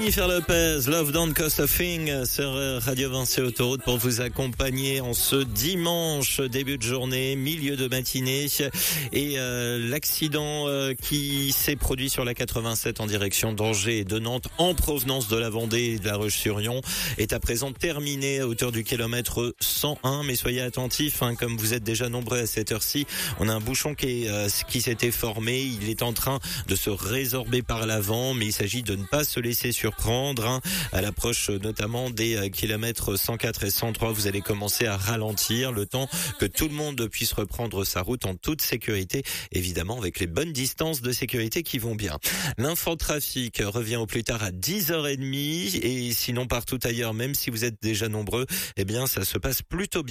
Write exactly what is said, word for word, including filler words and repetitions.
Jennifer Lopez, Love Don't Cost a Thing sur Radio Vinci Autoroute pour vous accompagner en ce dimanche début de journée, milieu de matinée et euh, l'accident euh, qui s'est produit sur la quatre-vingt-sept en direction d'Angers et de Nantes en provenance de la Vendée et de la Roche-sur-Yon est à présent terminé à hauteur du kilomètre cent un, mais soyez attentifs, hein, comme vous êtes déjà nombreux à cette heure-ci, on a un bouchon qui, est, euh, qui s'était formé, il est en train de se résorber par l'avant, mais il s'agit de ne pas se laisser sur prendre hein, à l'approche notamment des euh, kilomètres cent quatre et cent trois. Vous allez commencer à ralentir le temps que tout le monde puisse reprendre sa route en toute sécurité, évidemment avec les bonnes distances de sécurité qui vont bien. L'infotrafic revient au plus tard à dix heures trente et sinon partout ailleurs, même si vous êtes déjà nombreux, eh bien ça se passe plutôt bien.